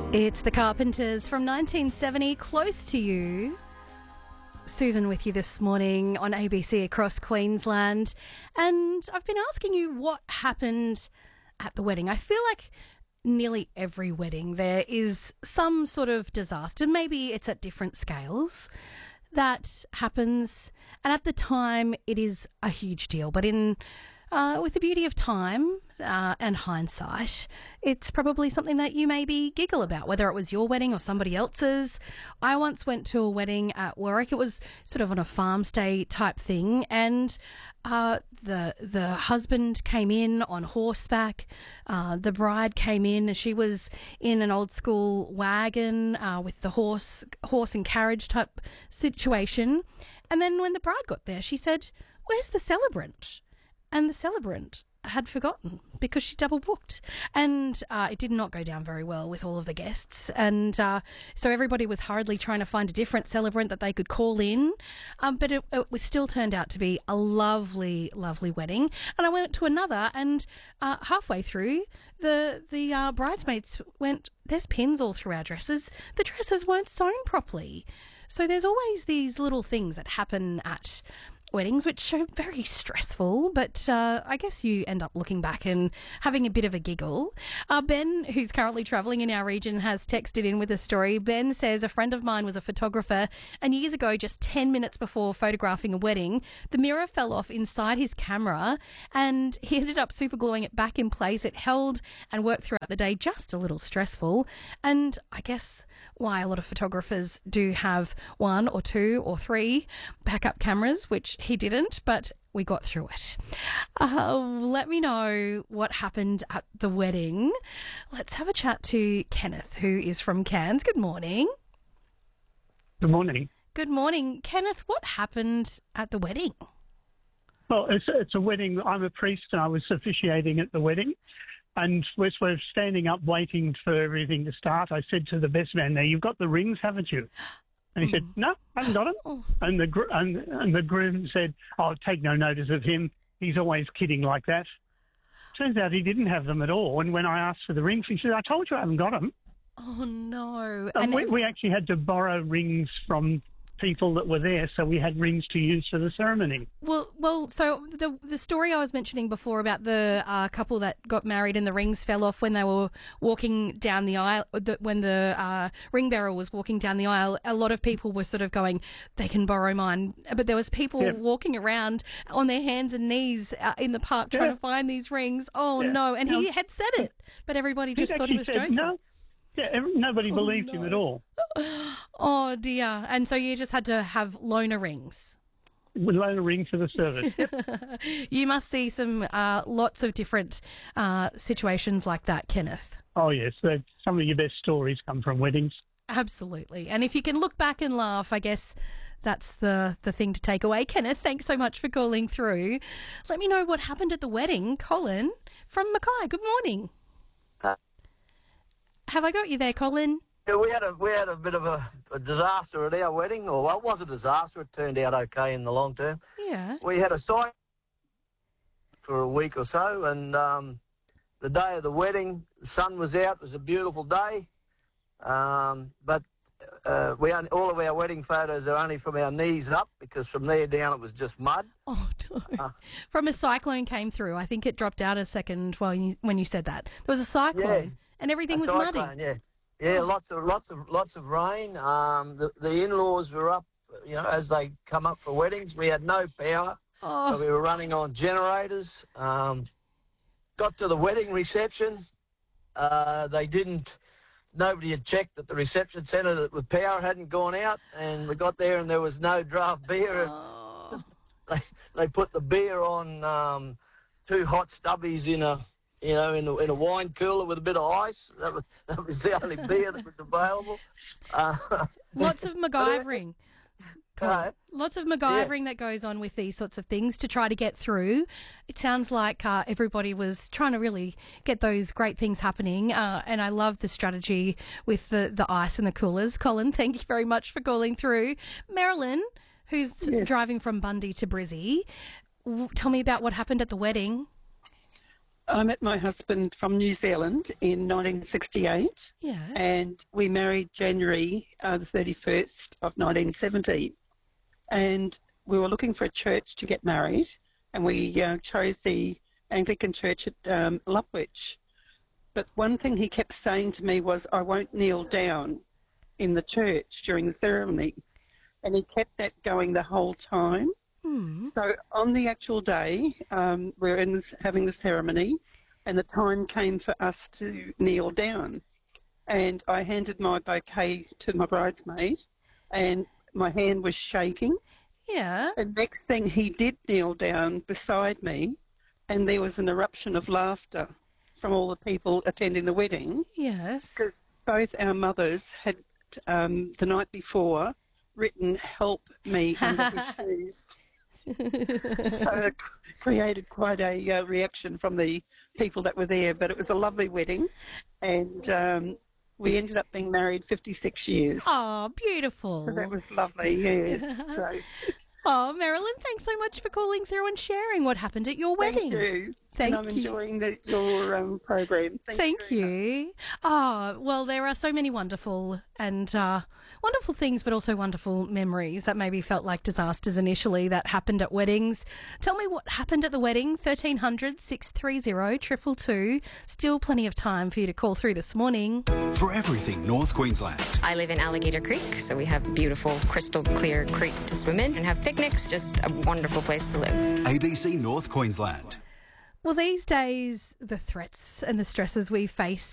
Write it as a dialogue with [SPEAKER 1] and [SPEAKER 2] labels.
[SPEAKER 1] It's the Carpenters from 1970, Close to You. Susan with you this morning on ABC across Queensland. And I've been asking you what happened at the wedding. I feel like nearly every wedding there is some sort of disaster. Maybe it's at different scales that happens. And at the time, it is a huge deal. But with the beauty of time and hindsight, it's probably something that you maybe giggle about, whether it was your wedding or somebody else's. I once went to a wedding at work. It was sort of on a farm stay type thing, and the husband came in on horseback. The bride came in, and she was in an old school wagon with the horse and carriage type situation. And then when the bride got there, she said, "Where's the celebrant?" And the celebrant had forgotten because she double booked. And it did not go down very well with all of the guests. And so everybody was hurriedly trying to find a different celebrant that they could call in. But it was still turned out to be a lovely, lovely wedding. And I went to another, and halfway through, the bridesmaids went, "There's pins all through our dresses. The dresses weren't sewn properly." So there's always these little things that happen at weddings, which are very stressful, but I guess you end up looking back and having a bit of a giggle. Ben, who's currently travelling in our region, has texted in with a story. Ben says, "A friend of mine was a photographer, and years ago, just 10 minutes before photographing a wedding, the mirror fell off inside his camera, and he ended up super gluing it back in place. It held and worked throughout the day, just a little stressful." And I guess why a lot of photographers do have 1 or 2 or 3 backup cameras, which he didn't, but we got through it. Let me know what happened at the wedding. Let's have a chat to Kenneth, who is from Cairns. Good morning.
[SPEAKER 2] Good morning.
[SPEAKER 1] Good morning. Kenneth, what happened at the wedding?
[SPEAKER 2] Well, it's a wedding. I'm a priest and I was officiating at the wedding. And we're standing up waiting for everything to start. I said to the best man there, "You've got the rings, haven't you?" And he said, "No, I haven't got them."
[SPEAKER 1] Oh.
[SPEAKER 2] And the groom said, "Oh, take no notice of him. He's always kidding like that." Turns out he didn't have them at all. And when I asked for the rings, he said, "I told you I haven't got them."
[SPEAKER 1] Oh, no.
[SPEAKER 2] And we actually had to borrow rings from people that were there, so we had rings to use for the ceremony.
[SPEAKER 1] Well. So the story I was mentioning before about the couple that got married and the rings fell off when they were walking down the aisle, when the ring bearer was walking down the aisle, a lot of people were sort of going, "They can borrow mine," but there was people walking around on their hands and knees in the park trying to find these rings. Oh no! And he had said it, but everybody just thought he was joking.
[SPEAKER 2] No. Yeah, nobody believed him at all.
[SPEAKER 1] Oh, dear. And so you just had to have loaner rings.
[SPEAKER 2] We loan a ring for the service. Yep.
[SPEAKER 1] You must see some lots of different situations like that, Kenneth.
[SPEAKER 2] Oh, yes. Some of your best stories come from weddings.
[SPEAKER 1] Absolutely. And if you can look back and laugh, I guess that's the thing to take away. Kenneth, thanks so much for calling through. Let me know what happened at the wedding. Colin from Mackay, good morning. Have I got you there, Colin?
[SPEAKER 3] Yeah, we had a bit of a disaster at our wedding. Or, well, it was a disaster. It turned out okay in the long term.
[SPEAKER 1] Yeah.
[SPEAKER 3] We had a site for a week or so, and the day of the wedding, the sun was out. It was a beautiful day. But all of our wedding photos are only from our knees up, because from there down it was just mud.
[SPEAKER 1] Oh, no. From a cyclone came through. I think it dropped out a second when you said that. There was a cyclone, and everything was muddy.
[SPEAKER 3] Yeah, lots of rain. The in-laws were up, as they come up for weddings. We had no power, so we were running on generators. Got to the wedding reception. Nobody had checked at the reception centre that the power hadn't gone out, and we got there and there was no draft beer.
[SPEAKER 1] Oh.
[SPEAKER 3] They put the beer on 2 hot stubbies in a wine cooler with a bit of ice. That was the only beer that was available.
[SPEAKER 1] Lots of MacGyvering. Lots of MacGyvering that goes on with these sorts of things to try to get through. It sounds like everybody was trying to really get those great things happening, and I love the strategy with the ice and the coolers. Colin, thank you very much for calling through. Marilyn, who's driving from Bundy to Brizzy, tell me about what happened at the wedding.
[SPEAKER 4] I met my husband from New Zealand in 1968,
[SPEAKER 1] Yeah.
[SPEAKER 4] and we married January the 31st of 1970. And we were looking for a church to get married, and we chose the Anglican Church at Lutwyche. But one thing he kept saying to me was, I won't kneel down in the church during the ceremony. And he kept that going the whole time. So on the actual day, we're having the ceremony, and the time came for us to kneel down. And I handed my bouquet to my bridesmaid, and my hand was shaking.
[SPEAKER 1] Yeah.
[SPEAKER 4] And next thing, he did kneel down beside me, and there was an eruption of laughter from all the people attending the wedding,
[SPEAKER 1] Yes.
[SPEAKER 4] because both our mothers had, the night before, written "help me" under his shoes. So it created quite a reaction from the people that were there, but it was a lovely wedding, and we ended up being married 56 years.
[SPEAKER 1] Oh, beautiful.
[SPEAKER 4] So that was lovely, yes. So,
[SPEAKER 1] Oh, Marilyn, thanks so much for calling through and sharing what happened at your wedding.
[SPEAKER 4] thank you.
[SPEAKER 1] Thank
[SPEAKER 4] and I'm
[SPEAKER 1] you.
[SPEAKER 4] enjoying your program.
[SPEAKER 1] Thank you. Oh, well, there are so many wonderful and wonderful things, but also wonderful memories that maybe felt like disasters initially that happened at weddings. Tell me what happened at the wedding. 1300 630 222. Still plenty of time for you to call through this morning.
[SPEAKER 5] For everything North Queensland.
[SPEAKER 6] I live in Alligator Creek, so we have a beautiful crystal clear creek to swim in and have picnics. Just a wonderful place to live.
[SPEAKER 5] ABC North Queensland.
[SPEAKER 1] Well, these days, the threats and the stresses we face